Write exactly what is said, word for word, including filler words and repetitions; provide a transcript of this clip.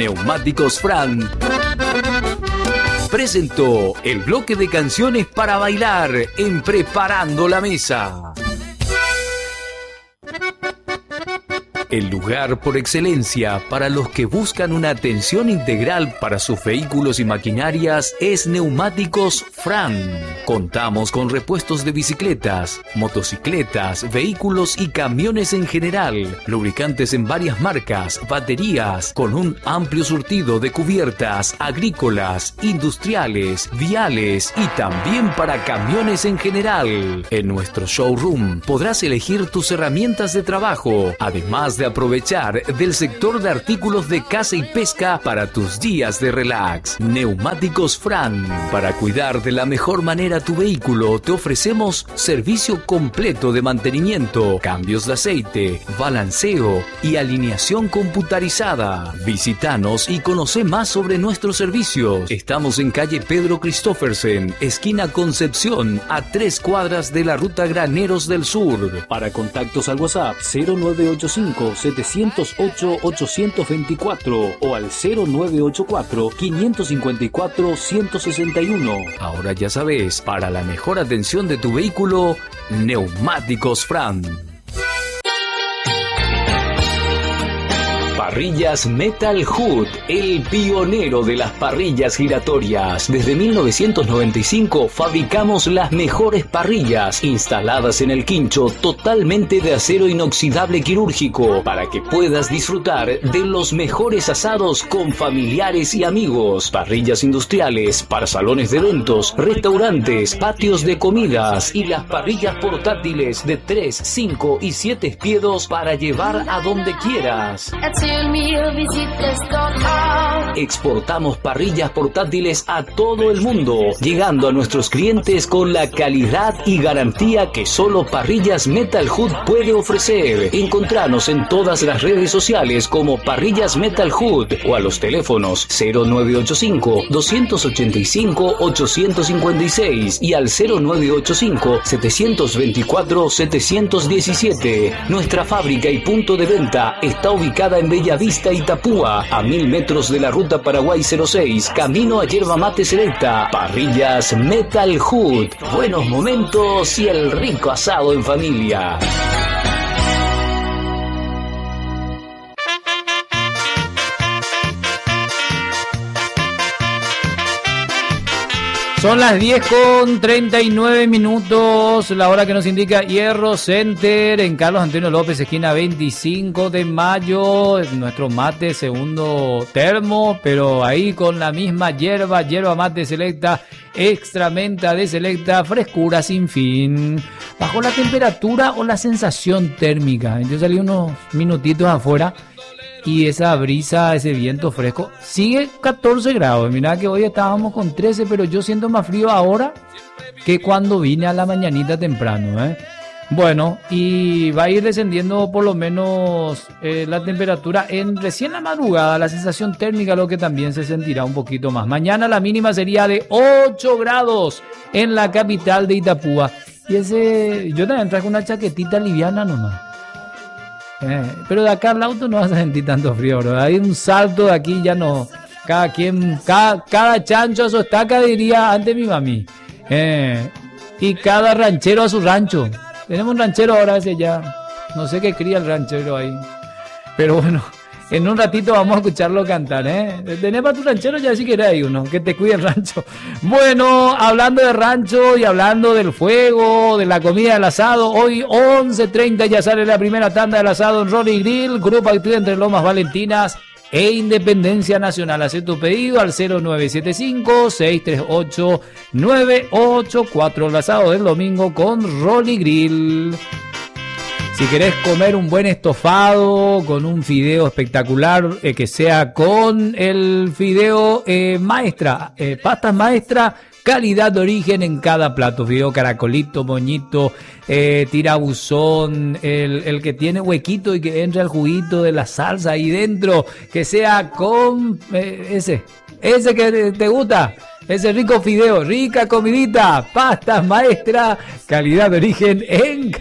Neumáticos Fran presentó el bloque de canciones para bailar en Preparando la Mesa. El lugar por excelencia para los que buscan una atención integral para sus vehículos y maquinarias es Neumáticos Fran. Contamos con repuestos de bicicletas, motocicletas, vehículos y camiones en general, lubricantes en varias marcas, baterías, con un amplio surtido de cubiertas agrícolas, industriales, viales y también para camiones en general. En nuestro showroom podrás elegir tus herramientas de trabajo, además de de aprovechar del sector de artículos de caza y pesca para tus días de relax. Neumáticos Fran. Para cuidar de la mejor manera tu vehículo, te ofrecemos servicio completo de mantenimiento, cambios de aceite, balanceo y alineación computarizada. Visítanos y conoce más sobre nuestros servicios. Estamos en calle Pedro Christoffersen, esquina Concepción, a tres cuadras de la ruta Graneros del Sur. Para contactos al WhatsApp cero nueve ocho cinco, setecientos ocho, ochocientos veinticuatro o al cero nueve ocho cuatro, quinientos cincuenta y cuatro, ciento sesenta y uno. Ahora ya sabes, para la mejor atención de tu vehículo, Neumáticos Fran. Parrillas Metal Hood, el pionero de las parrillas giratorias. Desde mil novecientos noventa y cinco fabricamos las mejores parrillas instaladas en el quincho totalmente de acero inoxidable quirúrgico para que puedas disfrutar de los mejores asados con familiares y amigos. Parrillas industriales para salones de eventos, restaurantes, patios de comidas y las parrillas portátiles de tres, cinco y siete pies para llevar a donde quieras. Exportamos parrillas portátiles a todo el mundo, llegando a nuestros clientes con la calidad y garantía que solo Parrillas Metal Hood puede ofrecer. Encontranos en todas las redes sociales como Parrillas Metal Hood o a los teléfonos cero nueve ocho cinco, dos ocho cinco, ocho cinco seis y al cero nueve ocho cinco, siete dos cuatro, siete uno siete. Nuestra fábrica y punto de venta está ubicada en Bellavista, Itapúa, a mil metros de la ruta Paraguay cero seis, camino a Yerba Mate Selecta. Parrillas Metal Hood, buenos momentos y el rico asado en familia. Son las diez con treinta y nueve minutos, la hora que nos indica Hierro Center en Carlos Antonio López, esquina veinticinco de mayo. Nuestro mate segundo termo, pero ahí con la misma hierba, hierba mate selecta, extra menta de selecta, frescura sin fin. Bajó la temperatura o la sensación térmica. Yo salí unos minutitos afuera y esa brisa, ese viento fresco, sigue catorce grados. Mirá que hoy estábamos con trece, pero yo siento más frío ahora que cuando vine a la mañanita temprano, ¿eh? Bueno, y va a ir descendiendo por lo menos eh, la temperatura en recién la madrugada, la sensación térmica, lo que también se sentirá un poquito más. Mañana la mínima sería de ocho grados en la capital de Itapúa. Y ese, yo también traje una chaquetita liviana nomás. Eh, pero de acá al auto no vas a sentir tanto frío, bro. Hay un salto de aquí, ya no. Cada quien, cada, cada chancho a su estaca, diría antes mi mami. Eh, y cada ranchero a su rancho. Tenemos un ranchero ahora ese ya. No sé qué cría el ranchero ahí. Pero bueno, en un ratito vamos a escucharlo cantar, ¿eh? Tenés para tu ranchero ya si querés hay uno, que te cuide el rancho. Bueno, hablando de rancho y hablando del fuego, de la comida del asado, hoy once treinta ya sale la primera tanda del asado en Rolly Grill, Grupo Activo entre Lomas Valentinas e Independencia Nacional. Haz tu pedido al cero nueve siete cinco, seis tres ocho, nueve ocho cuatro. El asado del domingo con Rolly Grill. Si querés comer un buen estofado con un fideo espectacular, eh, que sea con el fideo eh, maestra, eh, pastas maestra, calidad de origen en cada plato. Fideo caracolito, moñito, eh, tirabuzón, el, el que tiene huequito y que entra el juguito de la salsa ahí dentro, que sea con eh, ese, ese que te gusta. Ese rico fideo, rica comidita, pastas maestra, calidad de origen en